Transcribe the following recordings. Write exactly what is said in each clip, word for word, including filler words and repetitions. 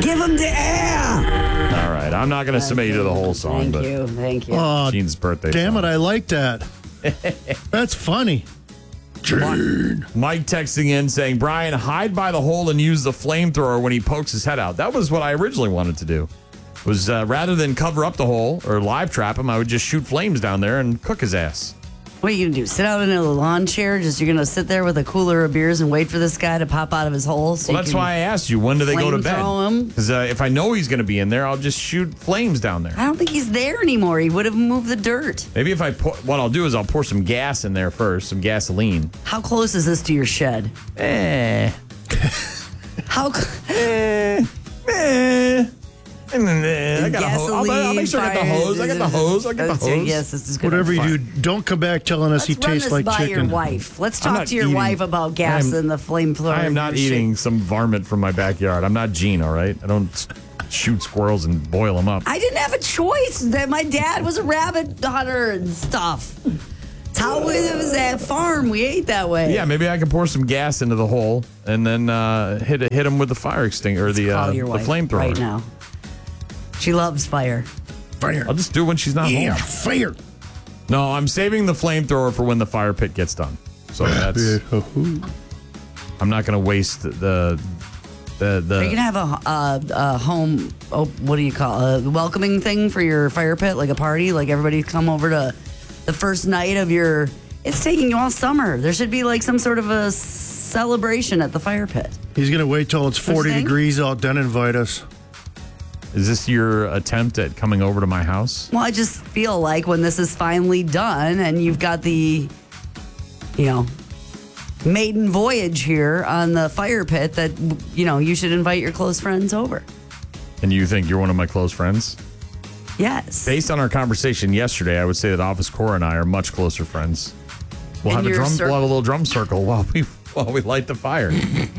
Give him the air. All right, I'm not going to submit you to the whole song, Thank but you, thank you. Oh, Gene's birthday damn song. it, I like that. That's funny. Gene. Mike texting in saying, Brian, hide by the hole and use the flamethrower when he pokes his head out. That was what I originally wanted to do. Was uh, rather than cover up the hole or live trap him, I would just shoot flames down there and cook his ass. What are you going to do? Sit out in a lawn chair? Just you're going to sit there with a cooler of beers and wait for this guy to pop out of his hole? So Well, that's why I asked you, when do they go to bed? flamethrow him? Because uh, if I know he's going to be in there, I'll just shoot flames down there. I don't think he's there anymore. He would have moved the dirt. Maybe if I pour, what I'll do is I'll pour some gas in there first, some gasoline. How close is this to your shed? Eh. How cl- Eh. Eh. I got a hose. I'll, I'll make sure I got the hose. I got the hose. I got the hose. Yes, this is good. Whatever you do, don't come back telling us Let's he run tastes this like by chicken. your wife. Let's I'm talk not to your eating- wife about gas I am- and the flamethrower. I am not and your eating shit. some varmint from my backyard. I'm not Gene, all right? I don't s- shoot squirrels and boil them up. I didn't have a choice. That my dad was a rabbit hunter and stuff. It's how it was at farm. We ate that way. Yeah, maybe I can pour some gas into the hole and then uh, hit hit him with the fire extinguisher or the, uh, Call your the wife flamethrower. right now. She loves fire. Fire. I'll just do it when she's not Yeah, home. fire. No, I'm saving the flamethrower for when the fire pit gets done. So that's. I'm not going to waste the the the. Are you gonna have a, a, a home? Oh, what do you call it? A welcoming thing for your fire pit, like a party, like everybody come over to the first night of your. It's taking you all summer. There should be like some sort of a celebration at the fire pit. He's going to wait till it's forty think? degrees out, then invite us. Is this your attempt at coming over to my house? Well, I just feel like when this is finally done and you've got the, you know, maiden voyage here on the fire pit, that, you know, you should invite your close friends over. And you think you're one of my close friends? Yes. Based on our conversation yesterday, I would say that Office Core and I are much closer friends. We'll In have a your drum. cir- We'll have a little drum circle while we while we light the fire.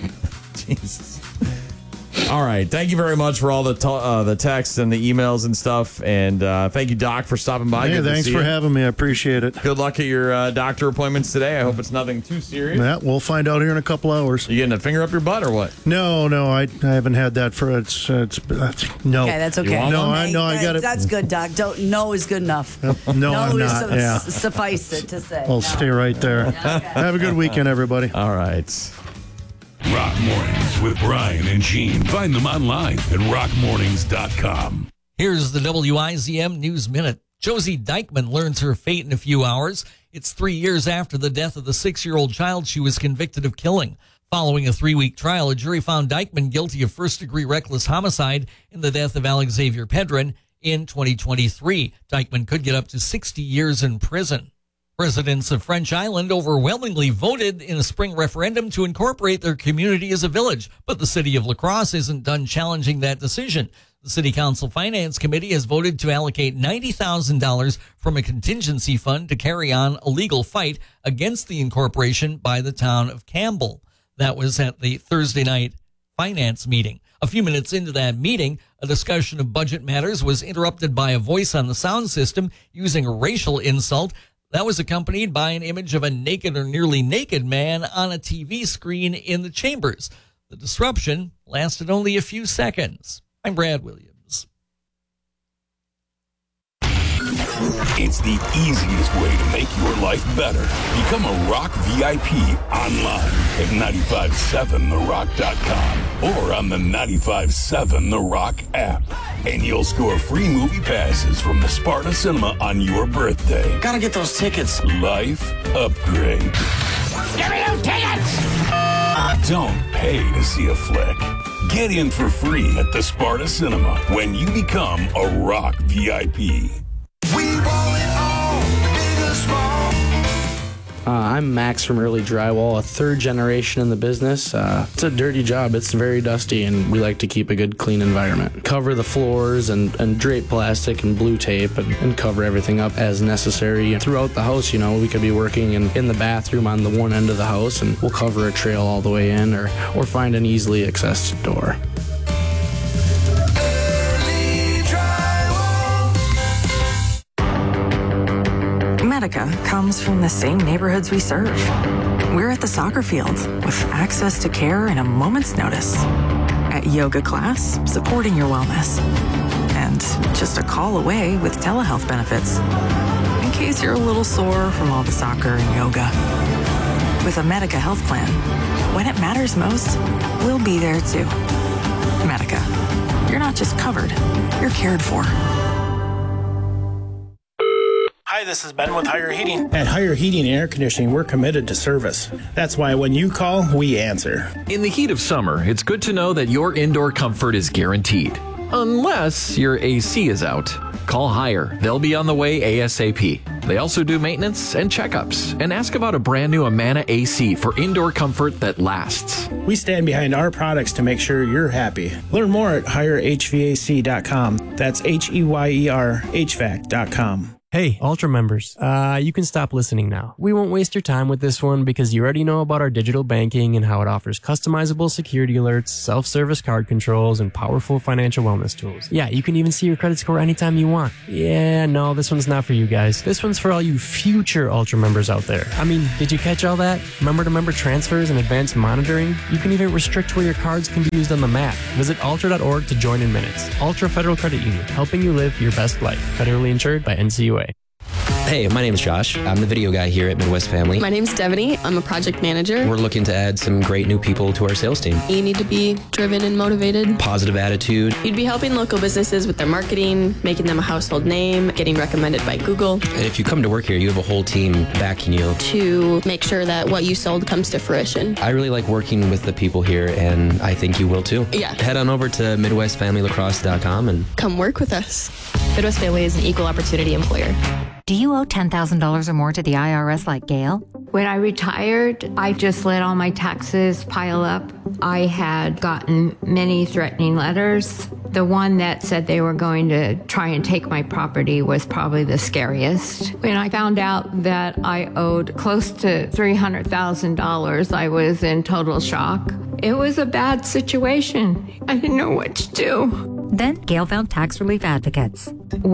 Jesus. All right. Thank you very much for all the t- uh, the texts and the emails and stuff. And uh, thank you, Doc, for stopping by. Hey, Good to thanks see for you. having me. I appreciate it. Good luck at your uh, doctor appointments today. I hope it's nothing too serious. Yeah, we'll find out here in a couple hours. You getting a finger up your butt or what? No, no, I, I haven't had that for it's it's, it's no. Okay, that's okay. You want No, one? I know I That- got it. That's good, Doc. Don't no is good enough. No, I'm is not. su- Yeah, suffice it to say. I'll No. stay right there. Have a good weekend, everybody. All right. Rock Mornings with Brian and Gene. Find them online at rock mornings dot com. Here's the W I Z M News Minute. Josie Dykman learns her fate in a few hours. It's three years after the death of the six-year-old child she was convicted of killing. Following a three-week trial, a jury found Dykman guilty of first-degree reckless homicide in the death of Alex Xavier Pedron in twenty twenty-three. Dykman could get up to sixty years in prison. Residents of French Island overwhelmingly voted in a spring referendum to incorporate their community as a village, but the city of La Crosse isn't done challenging that decision. The City Council Finance Committee has voted to allocate ninety thousand dollars from a contingency fund to carry on a legal fight against the incorporation by the town of Campbell. That was at the Thursday night finance meeting. A few minutes into that meeting, a discussion of budget matters was interrupted by a voice on the sound system using a racial insult that was accompanied by an image of a naked or nearly naked man on a T V screen in the chambers. The disruption lasted only a few seconds. I'm Brad Williams. It's the easiest way to make your life better. Become a Rock V I P online at nine five seven the rock dot com or on the nine five seven The Rock app. And you'll score free movie passes from the Sparta Cinema on your birthday. Gotta get those tickets. Life upgrade. Give me those tickets! Don't pay to see a flick. Get in for free at the Sparta Cinema when you become a Rock V I P. We want it all, big or small. Uh, I'm Max from Early Drywall, a third generation in the business. Uh, it's a dirty job. It's very dusty, and we like to keep a good, clean environment. Cover the floors and, and drape plastic and blue tape and, and cover everything up as necessary. Throughout the house, you know, we could be working in, in the bathroom on the one end of the house, and we'll cover a trail all the way in or, or find an easily accessed door. Medica comes from the same neighborhoods we serve. We're at the soccer field with access to care in a moment's notice. At yoga class, supporting your wellness. And just a call away with telehealth benefits. In case you're a little sore from all the soccer and yoga. With a Medica health plan, when it matters most, we'll be there too. Medica. You're not just covered, you're cared for. Hi, this is Ben with Higher Heating. At Higher Heating and Air Conditioning, we're committed to service. That's why when you call, we answer. In the heat of summer, it's good to know that your indoor comfort is guaranteed. Unless your A C is out. Call Higher. They'll be on the way ASAP. They also do maintenance and checkups. And ask about a brand new Amana A C for indoor comfort that lasts. We stand behind our products to make sure you're happy. Learn more at higher h v a c dot com. That's H E Y E R H V A C dot com. Hey, Ultra members, uh, you can stop listening now. We won't waste your time with this one because you already know about our digital banking and how it offers customizable security alerts, self-service card controls, and powerful financial wellness tools. Yeah, you can even see your credit score anytime you want. Yeah, no, this one's not for you guys. This one's for all you future Ultra members out there. I mean, did you catch all that? Member-to-member transfers and advanced monitoring? You can even restrict where your cards can be used on the map. Visit ultra dot org to join in minutes. Ultra Federal Credit Union, helping you live your best life. Federally insured by N C U A. Hey, my name is Josh. I'm the video guy here at Midwest Family. My name's Devaney. I'm a project manager. We're looking to add some great new people to our sales team. You need to be driven and motivated. Positive attitude. You'd be helping local businesses with their marketing, making them a household name, getting recommended by Google. And if you come to work here, you have a whole team backing you. To make sure that what you sold comes to fruition. I really like working with the people here, and I think you will too. Yeah. Head on over to midwest family lacrosse dot com and come work with us. Midwest Family is an equal opportunity employer. Do you owe ten thousand dollars or more to the I R S like Gail? When I retired, I just let all my taxes pile up. I had gotten many threatening letters. The one that said they were going to try and take my property was probably the scariest. When I found out that I owed close to three hundred thousand dollars, I was in total shock. It was a bad situation. I didn't know what to do. Then Gail found Tax Relief Advocates.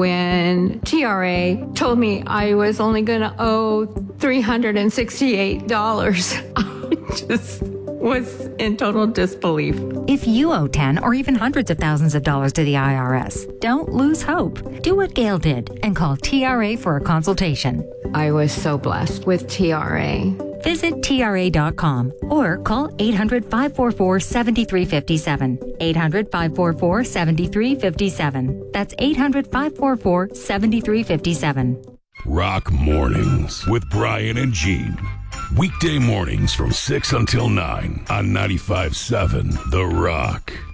When T R A told me I was only going to owe three hundred sixty-eight dollars, I just was in total disbelief. If you owe ten or even hundreds of thousands of dollars to the I R S, don't lose hope. Do what Gail did and call T R A for a consultation. I was so blessed with T R A. Visit T R A dot com or call eight hundred, five four four, seven three five seven. eight hundred, five four four, seven three five seven. That's eight hundred, five four four, seven three five seven. Rock Mornings with Brian and Gene. Weekday mornings from six until nine on ninety-five point seven The Rock.